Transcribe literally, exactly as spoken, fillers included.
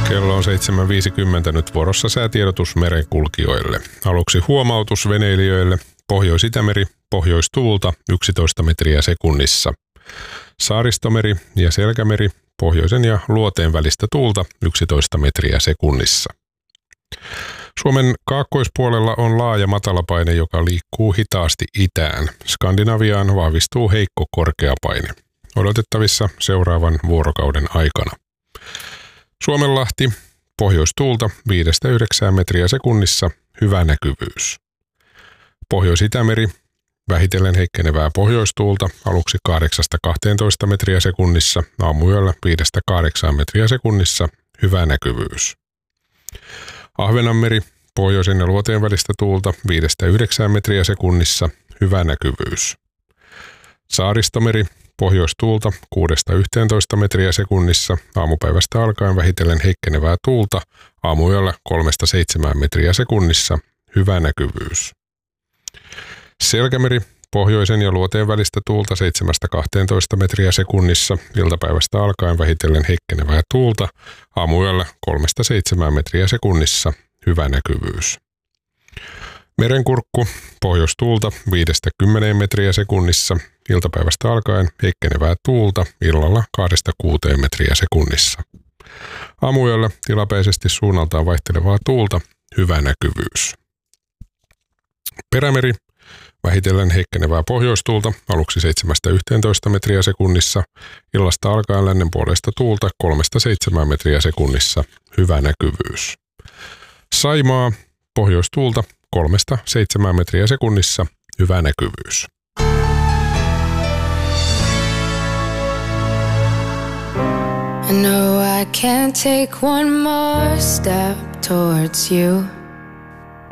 Kello on seitsemän viisikymmentä, nyt vuorossa säätiedotus merenkulkijoille. Aluksi huomautus veneilijöille. Pohjois-Itämeri, pohjoistuulta yksitoista metriä sekunnissa. Saaristomeri ja Selkämeri, pohjoisen ja luoteen välistä tuulta yksitoista metriä sekunnissa. Suomen kaakkoispuolella on laaja matalapaine, joka liikkuu hitaasti itään. Skandinaviaan vahvistuu heikko korkeapaine. Odotettavissa seuraavan vuorokauden aikana. Suomenlahti, pohjoistuulta viidestä yhdeksään metriä sekunnissa, hyvä näkyvyys. Pohjois-Itämeri, vähitellen heikkenevää pohjoistuulta, aluksi kahdeksasta kahteentoista metriä sekunnissa, aamuyöllä viidestä kahdeksaan metriä sekunnissa, hyvä näkyvyys. Ahvenanmeri, pohjoisen ja luoteen välistä tuulta, viidestä yhdeksään metriä sekunnissa, hyvä näkyvyys. Saaristomeri, pohjoistuulta kuudesta yhteentoista metriä sekunnissa, aamupäivästä alkaen vähitellen heikkenevää tuulta, aamuyöllä kolmesta seitsemään metriä sekunnissa, hyvä näkyvyys. Selkämeri, pohjoisen ja luoteen välistä tuulta seitsemästä kahteentoista metriä sekunnissa, iltapäivästä alkaen vähitellen heikkenevää tuulta, aamuyöllä kolmesta seitsemään metriä sekunnissa, hyvä näkyvyys. Merenkurkku, pohjoistuulta viidestä kymmeneen metriä sekunnissa, iltapäivästä alkaen heikkenevää tuulta, illalla kahdesta kuuteen metriä sekunnissa. Aamuyöllä tilapäisesti suunnaltaan vaihtelevaa tuulta, hyvä näkyvyys. Perämeri, vähitellen heikkenevää pohjoistuulta, aluksi seitsemästä yhteentoista metriä sekunnissa, illasta alkaen lännen puolesta tuulta kolmesta seitsemään metriä sekunnissa, hyvä näkyvyys. Saimaa, pohjoistuulta kolmesta seitsemään metriä sekunnissa, hyvä näkyvyys. I know I can't take one more step towards you.